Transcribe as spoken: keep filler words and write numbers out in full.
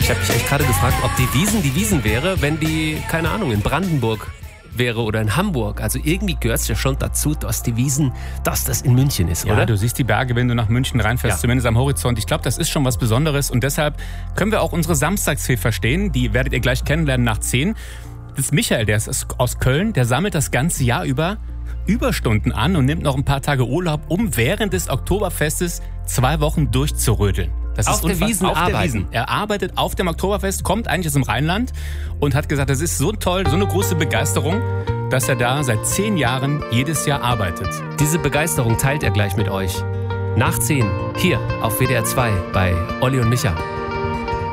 Ich habe mich echt gerade gefragt, ob die Wiesn die Wiesn wäre, wenn die, keine Ahnung, in Brandenburg wäre oder in Hamburg. Also irgendwie gehört es ja schon dazu, dass die Wiesn, dass das in München ist, ja, oder? Du siehst die Berge, wenn du nach München reinfährst, Ja. zumindest am Horizont. Ich glaube, das ist schon was Besonderes und deshalb können wir auch unsere Samstagsfee verstehen. Die werdet ihr gleich kennenlernen nach zehn. Das ist Michael, der ist aus Köln, der sammelt das ganze Jahr über Überstunden an und nimmt noch ein paar Tage Urlaub, um während des Oktoberfestes zwei Wochen durchzurödeln. Das Auf ist der unfassbar. Wiesn auf der arbeiten. Wiesn. Er arbeitet auf dem Oktoberfest, kommt eigentlich aus dem Rheinland und hat gesagt, das ist so toll, so eine große Begeisterung, dass er da seit zehn Jahren jedes Jahr arbeitet. Diese Begeisterung teilt er gleich mit euch. Nach zehn, hier auf W D R zwei bei Olli und Micha.